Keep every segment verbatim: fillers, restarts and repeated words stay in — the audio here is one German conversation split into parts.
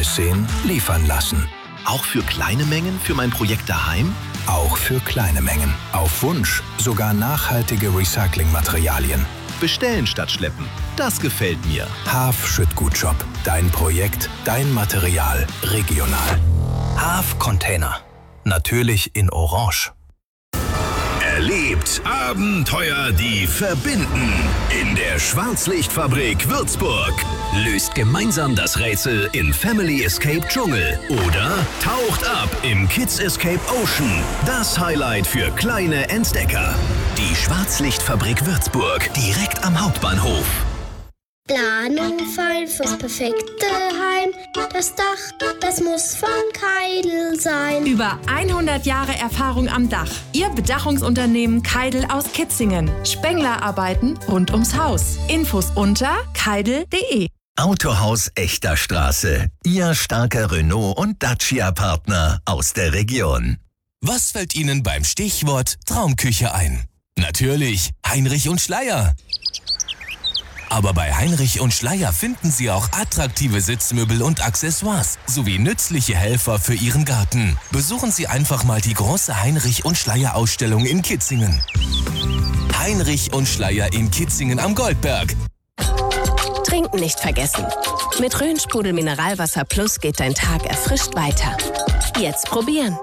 Aussehen liefern lassen. Auch für kleine Mengen für mein Projekt daheim? Auch für kleine Mengen. Auf Wunsch sogar nachhaltige Recyclingmaterialien. Bestellen statt schleppen. Das gefällt mir. Haaf Schüttgutshop. Dein Projekt, dein Material, regional. Haaf Container. Natürlich in Orange. Erlebt Abenteuer, die verbinden. In der Schwarzlichtfabrik Würzburg. Löst gemeinsam das Rätsel in Family Escape Dschungel. Oder taucht ab im Kids Escape Ocean. Das Highlight für kleine Entdecker. Die Schwarzlichtfabrik Würzburg. Direkt am Hauptbahnhof. Planung fein fürs perfekte Heim. Das Dach, das muss von Keidel sein. Über hundert Jahre Erfahrung am Dach. Ihr Bedachungsunternehmen Keidel aus Kitzingen. Spenglerarbeiten rund ums Haus. Infos unter keidel punkt de. Autohaus Echter Straße. Ihr starker Renault- und Dacia-Partner aus der Region. Was fällt Ihnen beim Stichwort Traumküche ein? Natürlich Heinrich und Schleier. Aber bei Heinrich und Schleier finden Sie auch attraktive Sitzmöbel und Accessoires sowie nützliche Helfer für Ihren Garten. Besuchen Sie einfach mal die große Heinrich und Schleier Ausstellung in Kitzingen. Heinrich und Schleier in Kitzingen am Goldberg. Trinken nicht vergessen. Mit Rhön-Sprudel Mineralwasser Plus geht dein Tag erfrischt weiter. Jetzt probieren.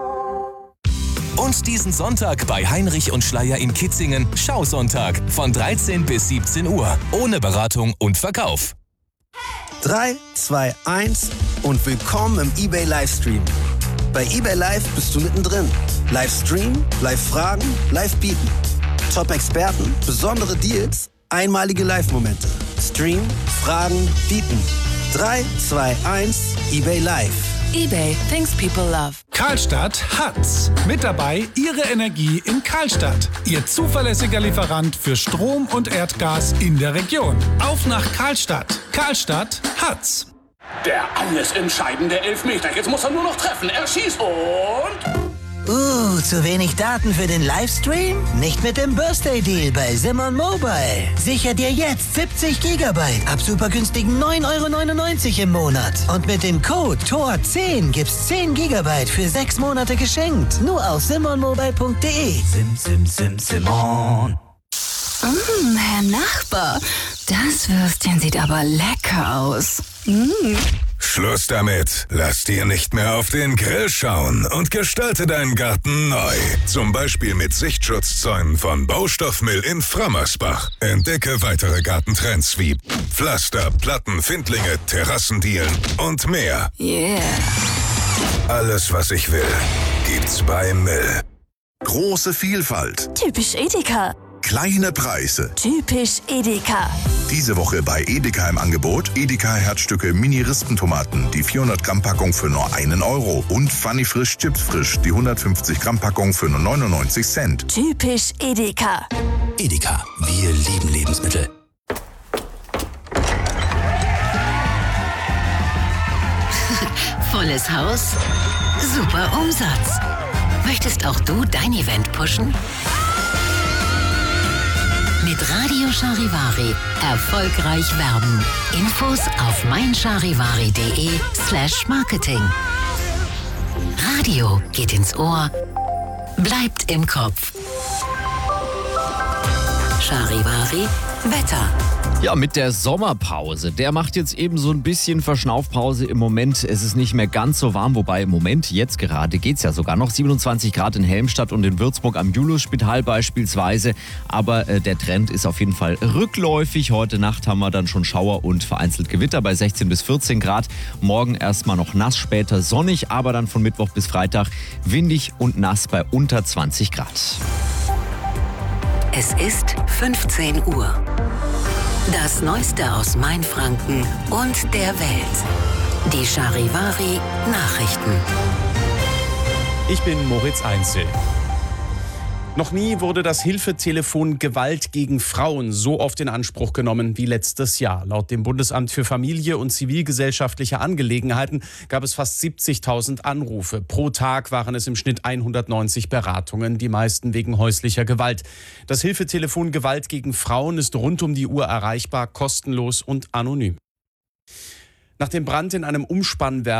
Und diesen Sonntag bei Heinrich und Schleier in Kitzingen Schausonntag von dreizehn bis siebzehn Uhr. Ohne Beratung und Verkauf. drei, zwei, eins und willkommen im eBay Livestream. Bei eBay Live bist du mittendrin. Livestream, Live-Fragen, Live-Bieten. Top-Experten, besondere Deals, einmalige Live-Momente. Stream, Fragen, Bieten. drei, zwei, eins, eBay Live. eBay, things people love. Karlstadt hat's. Mit dabei Ihre Energie in Karlstadt. Ihr zuverlässiger Lieferant für Strom und Erdgas in der Region. Auf nach Karlstadt. Karlstadt hat's. Der alles entscheidende Elfmeter. Jetzt muss er nur noch treffen. Er schießt und... Uh, zu wenig Daten für den Livestream? Nicht mit dem Birthday-Deal bei Simon Mobile. Sicher dir jetzt siebzig Gigabyte ab super günstigen neun Euro neunundneunzig im Monat. Und mit dem Code T O R zehn gibt's zehn Gigabyte für sechs Monate geschenkt. Nur auf simon mobile punkt de. Sim, sim, sim, Simon. Mm, Herr Nachbar, das Würstchen sieht aber lecker aus. Mm. Schluss damit. Lass dir nicht mehr auf den Grill schauen und gestalte deinen Garten neu. Zum Beispiel mit Sichtschutzzäunen von Baustoffmill in Frammersbach. Entdecke weitere Gartentrends wie Pflaster, Platten, Findlinge, Terrassendielen und mehr. Yeah. Alles, was ich will, gibt's bei Mill. Große Vielfalt. Typisch Edeka. Kleine Preise. Typisch Edeka. Diese Woche bei Edeka im Angebot Edeka Herzstücke Mini-Rispentomaten, die vierhundert Gramm Packung für nur einen Euro und Funny Frisch Chips Frisch, die hundertfünfzig Gramm Packung für nur neunundneunzig Cent. Typisch Edeka. Edeka, wir lieben Lebensmittel. Volles Haus, super Umsatz. Möchtest auch du dein Event pushen? Mit Radio Charivari erfolgreich werben. Infos auf meincharivari.de slash marketing. Radio geht ins Ohr, bleibt im Kopf. Charivari Wetter. Ja, mit der Sommerpause. Der macht jetzt eben so ein bisschen Verschnaufpause im Moment. Es ist nicht mehr ganz so warm, wobei im Moment, jetzt gerade, geht's ja sogar noch. siebenundzwanzig Grad in Helmstadt und in Würzburg am Juliusspital beispielsweise. Aber äh, der Trend ist auf jeden Fall rückläufig. Heute Nacht haben wir dann schon Schauer und vereinzelt Gewitter bei sechzehn bis vierzehn Grad. Morgen erstmal noch nass, später sonnig, aber dann von Mittwoch bis Freitag windig und nass bei unter zwanzig Grad. Es ist fünfzehn Uhr. Das Neueste aus Mainfranken und der Welt. Die Charivari Nachrichten. Ich bin Moritz Einzel. Noch nie wurde das Hilfetelefon Gewalt gegen Frauen so oft in Anspruch genommen wie letztes Jahr. Laut dem Bundesamt für Familie und zivilgesellschaftliche Angelegenheiten gab es fast siebzigtausend Anrufe. Pro Tag waren es im Schnitt hundertneunzig Beratungen, die meisten wegen häuslicher Gewalt. Das Hilfetelefon Gewalt gegen Frauen ist rund um die Uhr erreichbar, kostenlos und anonym. Nach dem Brand in einem Umspannwerk